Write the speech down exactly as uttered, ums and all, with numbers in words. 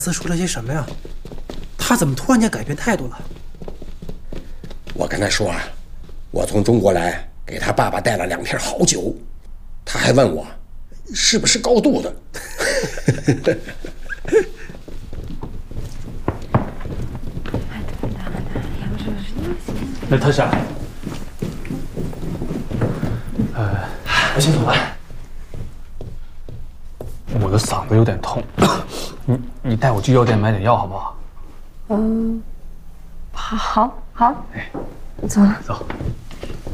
斯说了些什么呀？他怎么突然间改变态度了？ 我跟他说啊，我从中国来，给他爸爸带了两瓶好酒，他还问我是不是高度的。 那特傻，呃，我先走了。我的嗓子有点痛，你你带我去药店买点药好不好？ 嗯，好，好，好， 哎， 走了， 走。